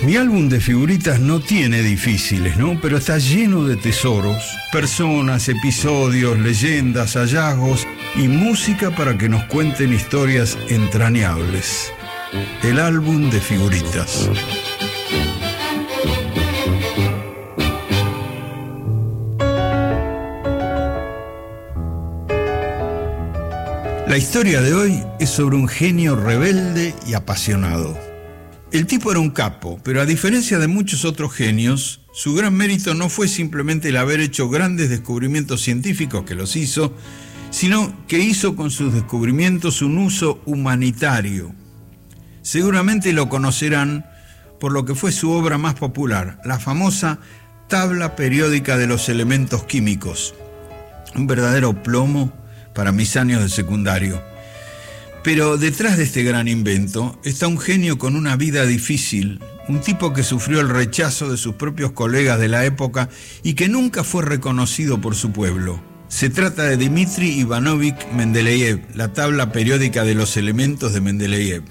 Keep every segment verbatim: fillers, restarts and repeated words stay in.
Mi álbum de figuritas no tiene difíciles, ¿no? Pero está lleno de tesoros, personas, episodios, leyendas, hallazgos y música para que nos cuenten historias entrañables. El álbum de figuritas. La historia de hoy es sobre un genio rebelde y apasionado. El tipo era un capo, pero a diferencia de muchos otros genios, su gran mérito no fue simplemente el haber hecho grandes descubrimientos científicos, que los hizo, sino que hizo con sus descubrimientos un uso humanitario. Seguramente lo conocerán por lo que fue su obra más popular, la famosa Tabla Periódica de los Elementos Químicos. Un verdadero plomo para mis años de secundario. Pero detrás de este gran invento está un genio con una vida difícil, un tipo que sufrió el rechazo de sus propios colegas de la época y que nunca fue reconocido por su pueblo. Se trata de Dmitri Ivanovich Mendeleev, la tabla periódica de los elementos de Mendeleev.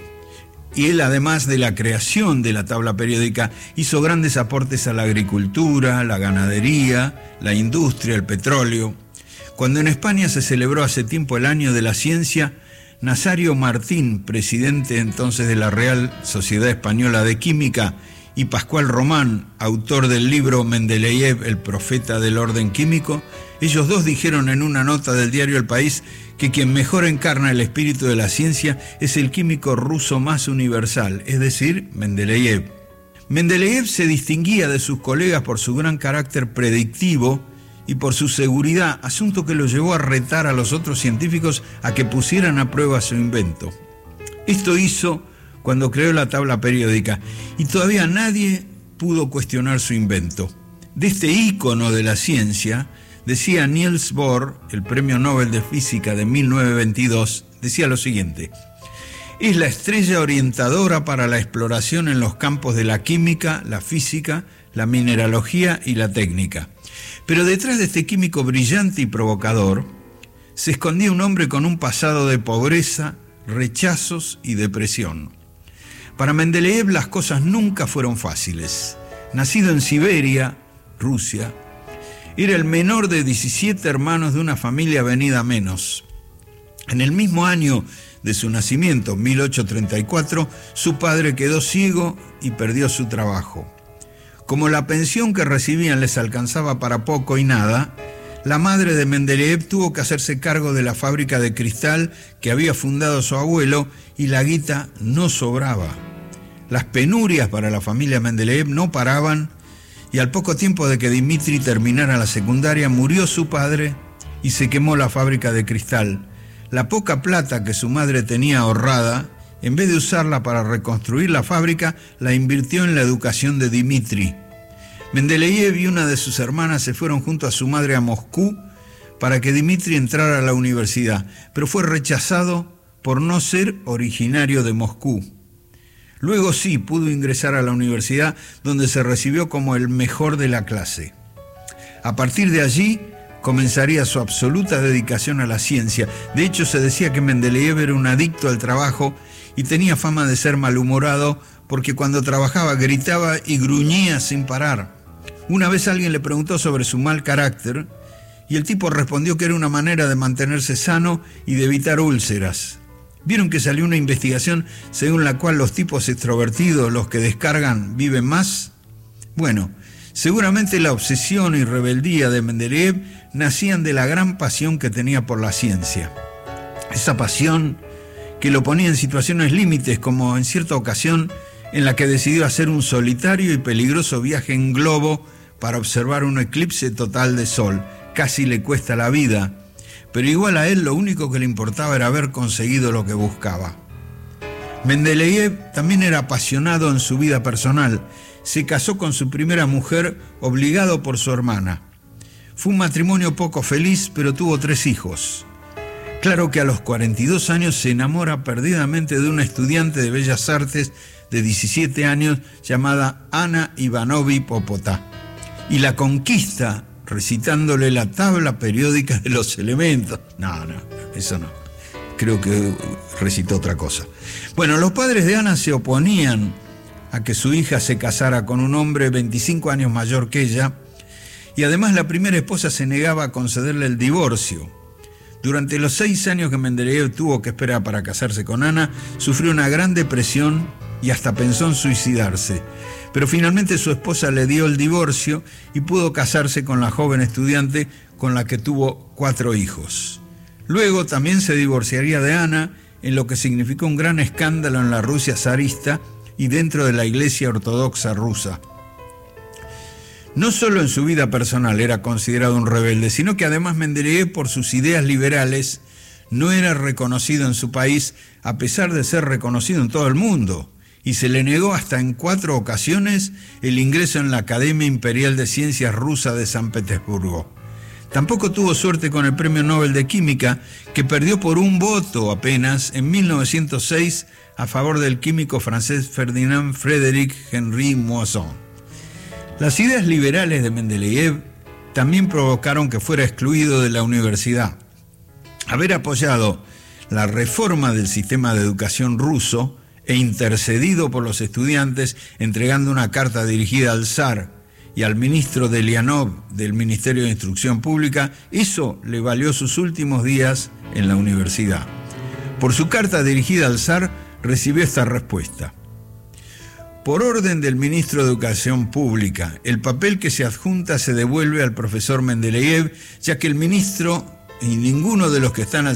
Y él, además de la creación de la tabla periódica, hizo grandes aportes a la agricultura, la ganadería, la industria, el petróleo. Cuando en España se celebró hace tiempo el Año de la Ciencia, Nazario Martín, presidente entonces de la Real Sociedad Española de Química, y Pascual Román, autor del libro Mendeleev, el profeta del orden químico, ellos dos dijeron en una nota del diario El País que quien mejor encarna el espíritu de la ciencia es el químico ruso más universal, es decir, Mendeleev. Mendeleev se distinguía de sus colegas por su gran carácter predictivo y por su seguridad, asunto que lo llevó a retar a los otros científicos a que pusieran a prueba su invento. Esto hizo cuando creó la tabla periódica y todavía nadie pudo cuestionar su invento. De este ícono de la ciencia, decía Niels Bohr, el premio Nobel de Física de mil novecientos veintidós, decía lo siguiente: es la estrella orientadora para la exploración en los campos de la química, la física, la mineralogía y la técnica. Pero detrás de este químico brillante y provocador, se escondía un hombre con un pasado de pobreza, rechazos y depresión. Para Mendeleev las cosas nunca fueron fáciles. Nacido en Siberia, Rusia, era el menor de diecisiete hermanos de una familia venida a menos. En el mismo año de su nacimiento, mil ochocientos treinta y cuatro, su padre quedó ciego y perdió su trabajo. Como la pensión que recibían les alcanzaba para poco y nada, la madre de Mendeleev tuvo que hacerse cargo de la fábrica de cristal que había fundado su abuelo y la guita no sobraba. Las penurias para la familia Mendeleev no paraban y al poco tiempo de que Dmitri terminara la secundaria murió su padre y se quemó la fábrica de cristal. La poca plata que su madre tenía ahorrada, en vez de usarla para reconstruir la fábrica, la invirtió en la educación de Dmitri. Mendeleev y una de sus hermanas se fueron junto a su madre a Moscú para que Dmitri entrara a la universidad, pero fue rechazado por no ser originario de Moscú. Luego sí pudo ingresar a la universidad, donde se recibió como el mejor de la clase. A partir de allí comenzaría su absoluta dedicación a la ciencia. De hecho, se decía que Mendeleev era un adicto al trabajo y tenía fama de ser malhumorado porque cuando trabajaba gritaba y gruñía sin parar. Una vez alguien le preguntó sobre su mal carácter y el tipo respondió que era una manera de mantenerse sano y de evitar úlceras. ¿Vieron que salió una investigación según la cual los tipos extrovertidos, los que descargan, viven más? Bueno, seguramente la obsesión y rebeldía de Mendeleev nacían de la gran pasión que tenía por la ciencia. Esa pasión que lo ponía en situaciones límites, como en cierta ocasión en la que decidió hacer un solitario y peligroso viaje en globo para observar un eclipse total de sol. Casi le cuesta la vida, pero igual a él lo único que le importaba era haber conseguido lo que buscaba. Mendeleev también era apasionado en su vida personal. Se casó con su primera mujer obligado por su hermana. Fue un matrimonio poco feliz, pero tuvo tres hijos. Claro que a los cuarenta y dos años se enamora perdidamente de una estudiante de Bellas Artes de diecisiete años llamada Ana Ivanovich Popotá y la conquista recitándole la tabla periódica de los elementos. No, no, eso no. Creo que recitó otra cosa. Bueno, los padres de Ana se oponían a que su hija se casara con un hombre veinticinco años mayor que ella, y además la primera esposa se negaba a concederle el divorcio. Durante los seis años que Mendeleev tuvo que esperar para casarse con Ana, sufrió una gran depresión y hasta pensó en suicidarse. Pero finalmente su esposa le dio el divorcio y pudo casarse con la joven estudiante con la que tuvo cuatro hijos. Luego también se divorciaría de Ana, en lo que significó un gran escándalo en la Rusia zarista y dentro de la Iglesia Ortodoxa rusa. No solo en su vida personal era considerado un rebelde, sino que además Mendeleev, por sus ideas liberales, no era reconocido en su país, a pesar de ser reconocido en todo el mundo, y se le negó hasta en cuatro ocasiones el ingreso en la Academia Imperial de Ciencias Rusa de San Petersburgo. Tampoco tuvo suerte con el Premio Nobel de Química, que perdió por un voto apenas en mil novecientos seis a favor del químico francés Ferdinand Frédéric Henry Moissan. Las ideas liberales de Mendeleev también provocaron que fuera excluido de la universidad. Haber apoyado la reforma del sistema de educación ruso e intercedido por los estudiantes entregando una carta dirigida al zar y al ministro Delianov del Ministerio de Instrucción Pública, eso le valió sus últimos días en la universidad. Por su carta dirigida al zar recibió esta respuesta: por orden del ministro de Educación Pública, el papel que se adjunta se devuelve al profesor Mendeleev, ya que el ministro y ninguno de los que están al